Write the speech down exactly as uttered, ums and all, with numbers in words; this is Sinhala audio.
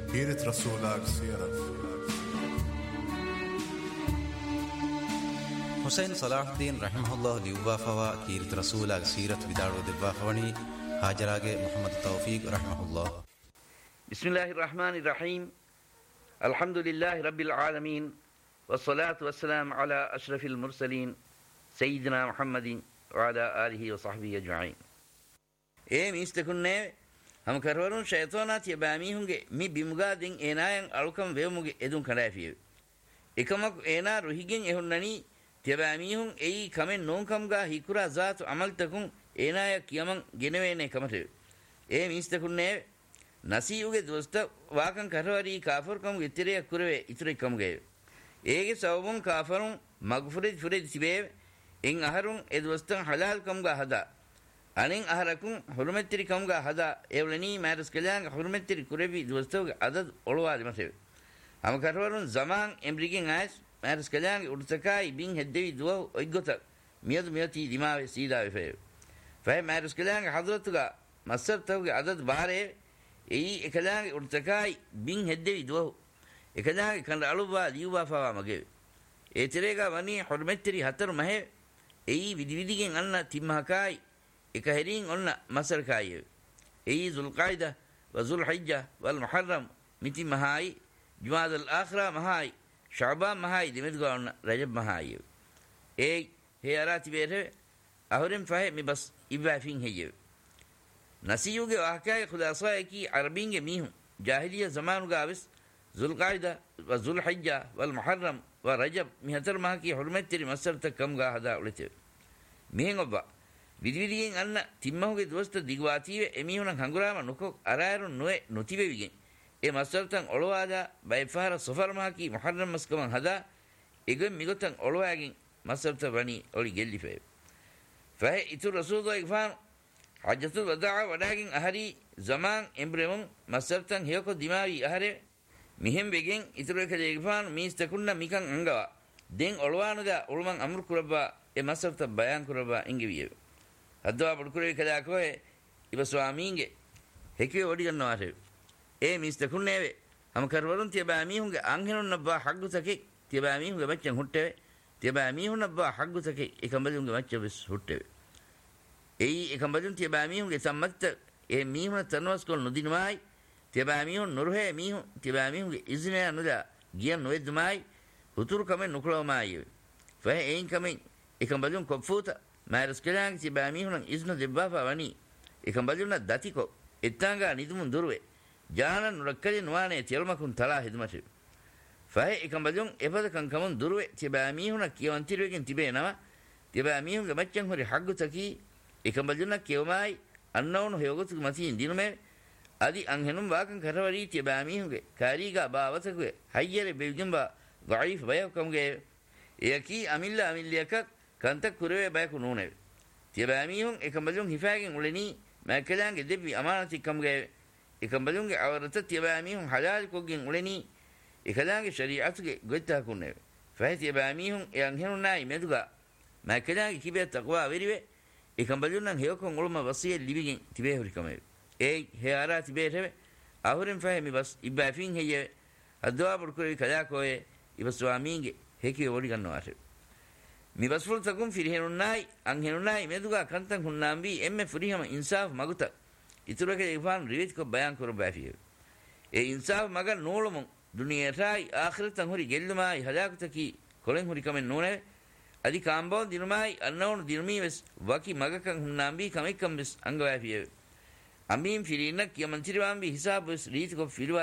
كيرت رسولك سيرة حسين صلاح الدين رحمه الله ليوبا فوا كيرت رسولك سيرة بدارو دبا فوني هاجراغي محمد التوفيق رحمه الله. بسم الله الرحمن الرحيم. الحمد لله رب العالمين والصلاة والسلام على أشرف المرسلين سيدنا محمد وعلى آله وصحبه أجمعين. اے میستکنے ہم کرورون شیطانات یبامی ہونگے می بیمگا دین اینائن الکم ویموگے ادون کھڑافیو එකමක් ඒනා රුහිගෙන් එහුන්නනි තියබාමි හුන් එයි කමෙන් නෝන්කම්ගා හිකුරා ذات අමල්තකුන් ඒනාය කියමන් ගෙනවේනේ කමට ඒ මිස්තකුන්නේ නසීඋගේ දොස්ත වාකන් කරවරි කාෆර්කම් ඉතිරිය කුරවේ ඉතිරිකම්ගේ ඒගේ සවමුන් කාෆරුන් මග්ෆුරිත් ෆුරිත් සිබේ එන් අහරුන් ඒ දොස්තන් හලාල් කම්ගා හදා අනින් අහරකුන් හුරුමෙත්තිරි කම්ගා හදා එවලනි මාරස් කලයන් හුරුමෙත්තිරි කුරෙවි දොස්තෝගේ අදද ඔලවාදි මතේ हम करवरुन जमान एम्ब्रिगिंग आयस मैरस कल्याण उड़तकाई बिंग हेदेवी दुआ ओइगोता मियद मियती दिमावे सीधा वे फे मैरस कल्याण हजरत का मसर तव के अदद बारे ए कल्याण उड़तकाई बिंग हेदेवी दुआ कल्याण कंड अलुबा लियुबा फवा मगे ए तेरेगा वनी हुरमतरी हतर महे ए विधि विधिගෙන් අන්න තිම්මහකයි එක හැරින් ඔන්න මසර් කායේ ඒዙල්කායිදා වዙල් හිජ්ජා වල් මුහර්රම් මිති මහයි جماد الآخرة مهاي شعبان مهاي دمت قولنا رجب مهاي اي هي راتي بيته أهرم فهم بس إبا فين هي نسيوغي وحكاية خلاصايا كي عربين ميهم جاهلية زمان قابس ذو القاعدة وذو الحجة والمحرم ورجب مهتر مهاكي حرمتري مسرتك كم قاهدا ولته ميهن أبا විදිවිදිගෙන් අන්න තිම්මහුගේ දොස්ත දිගවාතීවේ එමිහුණන් හංගුරාම නොකොක් අරායරුන් නොවේ නොතිබෙවිගෙන් ඒ මස්තරතන් ඔලවාදා බයිෆාර සොෆර්මාකි මුහර්රම් මස්කමන් හදා එගොන් මිගොතන් ඔලවාගෙන් මස්තරත වනි ඔලි ගෙල්ලිෆේ ෆහ ඉතු රසූලුල්ලාහි ෆාන් හජ්ජතුල් වදාඅ වඩාගෙන් අහරි සමාන් එම්බ්‍රෙමුන් මස්තරතන් හියකො දිමාවි අහරේ මිහෙම් වෙගෙන් ඉතුරු එක දෙගෆාන් මිස්තකුන්න මිකන් අංගවා දෙන් ඔලවානදා උල්මන් අම්රු කුරබා ඒ මස්තරත බයන් කුරබා ඉංගවිය අදවා බුඩුකුරේ කදා කොේ ඉව ස්වාමීන්ගේ හෙකේ ඔඩි ගන්නවාට ඒ මිස්තකුන්නේවේ हम करवरुन තියබාමි හුන්ගේ අංහෙනුන් නබ්බා හග්ගු තකේ තියබාමි හුන්ගේ මච්චන් හුට්ටේ තියබාමි හුන් නබ්බා හග්ගු තකේ එකඹදුන්ගේ මච්ච විස් හුට්ටේ එයි එකඹදුන් තියබාමි හුන්ගේ සම්මත්ත ඒ මීහුන තනවස් කොල් නොදිනමයි තියබාමි හුන් නුරහේ මීහු තියබාමි හුන්ගේ ඉස්නේ අනුදා ගියන් නොෙද්මයි හුතුරු කමෙන් නුකලවමයි ෆහ එයින් කමෙන් එකඹදුන් කොෆූත මාරස් කලං තියබාමි හුන් ඉස්න දෙබ්බා වනි එකඹදුන් දතිකො එත්තංගා නිදුමුන් දුරුවේ ජානන් රක්කලි නුවානේ තියල්මකුන් තලා හිදමට ෆයි එකම් බදුන් එපදකම් කමුන් දුරුවේ තිබෑ මීහුණ කියවන් තිරුවකින් තිබේනවා තිබෑ මීහුන්ගේ මච්චන් හොරි හග්ගු තකි එකම් බදුන කියවමයි අන්නවුණු හයොගතු මතින් දිනුමේ අදි අංහෙනුම් වාකන් කරවරි තිබෑ මීහුන්ගේ කාරීගා බාවතකුවේ හයියරේ බෙල්ගම්බා ගයිෆ් බයකම්ගේ යකි අමිල්ලා අමිල්ලියක කන්තක් කුරවේ බයකු නෝනේ තිබෑ මීහුන් එකම් බදුන් හිෆාගෙන් උලෙනි මැකලංගේ දෙවි අමානතිකම්ගේ එකඹලුන්ගේ අවරත තියබාමීහුන් හලාල් කොග්ගෙන් උලෙනි එකලාගේ ශරීඅතුගේ ගොත්තා කුන්නේ ෆයි තියබාමීහුන් එයන් හෙනුනායි මෙදුගා මැකලාගේ කිබේ තක්වා වෙරිවේ එකඹලුන්නම් හේකොන් උලම වසිය ලිවිගෙන් තිබේ හොරිකමේ ඒ හේආරා තිබේතේ අහුරෙන් ෆයි මි බස් ඉබ්බාෆින් හෙය අදවා බුර්කුරේ කලා කොයේ ඉබස්වාමීන්ගේ හෙකේ ඕඩි ගන්නවාට මි බස්ෆුල් තකුම් ෆිරිහෙනුනායි අන් හෙනුනායි මෙදුගා කන්තන් හුන්නාම්බි එම්මේ ෆුරිහම ඉන්සාෆ් මගුත ඉතුරු එක ඉෆාන් රිවිත් කො බයන් කර බැෆිය ඒ ඉන්සාෆ් මග නෝලමු දුනියටයි ආඛිරතන් හොරි ගෙල්ලමයි හදාකතකි කොලෙන් හොරි කමෙන් නෝනේ අදි කාම්බෝ දිනුමයි අන්නවුණු දිනුමීවස් වකි මගකන් හුන්නාම්බි කමෙක්කම් බස් අංග බැෆිය අමීම් ෆිරින්න කියමන් තිරවාම්බි හිසාබස් රීත් කො ෆිරවා